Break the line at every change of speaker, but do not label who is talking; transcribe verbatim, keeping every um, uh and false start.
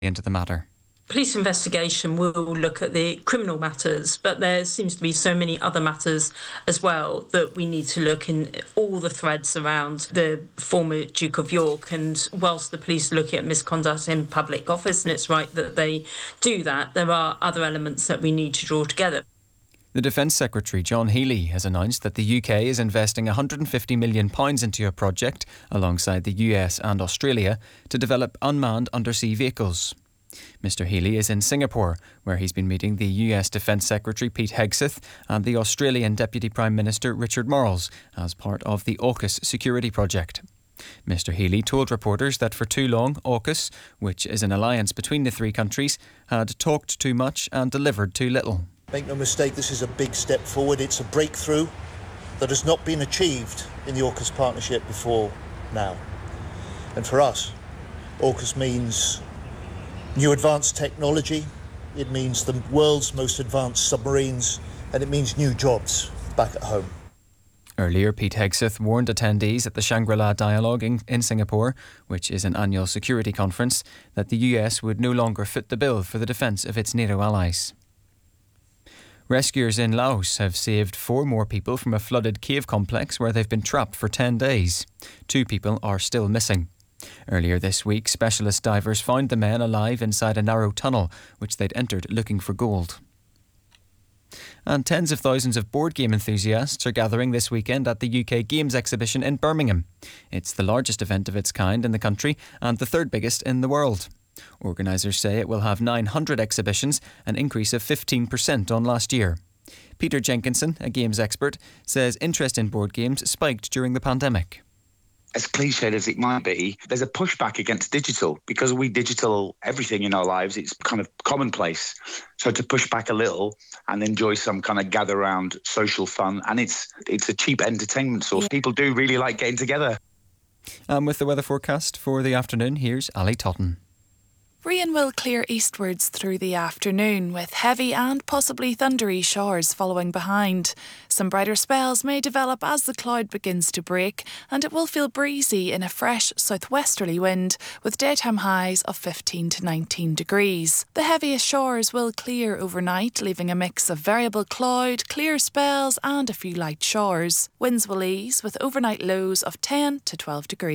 into the matter.
Police investigation will look at the criminal matters, but there seems to be so many other matters as well that we need to look in all the threads around the former Duke of York. And whilst the police are looking at misconduct in public office, and it's right that they do that, there are other elements that we need to draw together.
The Defence Secretary John Healey has announced that the U K is investing one hundred fifty million pounds into a project alongside the U S and Australia to develop unmanned undersea vehicles. Mr Healey is in Singapore, where he's been meeting the U S Defence Secretary Pete Hegseth and the Australian Deputy Prime Minister Richard Marles as part of the AUKUS security project. Mr Healey told reporters that for too long AUKUS, which is an alliance between the three countries, had talked too much and delivered too little.
Make no mistake, this is a big step forward. It's a breakthrough that has not been achieved in the AUKUS partnership before now. And for us, AUKUS means new advanced technology, it means the world's most advanced submarines, and it means new jobs back at home.
Earlier, Pete Hegseth warned attendees at the Shangri-La Dialogue in, in Singapore, which is an annual security conference, that the U S would no longer fit the bill for the defence of its NATO allies. Rescuers in Laos have saved four more people from a flooded cave complex where they've been trapped for ten days. Two people are still missing. Earlier this week, specialist divers found the men alive inside a narrow tunnel, which they'd entered looking for gold. And tens of thousands of board game enthusiasts are gathering this weekend at the U K Games Exhibition in Birmingham. It's the largest event of its kind in the country and the third biggest in the world. Organisers say it will have nine hundred exhibitions, an increase of fifteen percent on last year. Peter Jenkinson, a games expert, says interest in board games spiked during the pandemic.
As cliched as it might be, there's a pushback against digital. Because we digital everything in our lives, it's kind of commonplace. So to push back a little and enjoy some kind of gather round social fun, and it's it's a cheap entertainment source. Yeah. People do really like getting together.
And with the weather forecast for the afternoon, here's Ali Totten.
Rain will clear eastwards through the afternoon, with heavy and possibly thundery showers following behind. Some brighter spells may develop as the cloud begins to break, and it will feel breezy in a fresh southwesterly wind, with daytime highs of fifteen to nineteen degrees. The heaviest showers will clear overnight, leaving a mix of variable cloud, clear spells and a few light showers. Winds will ease, with overnight lows of ten to twelve degrees.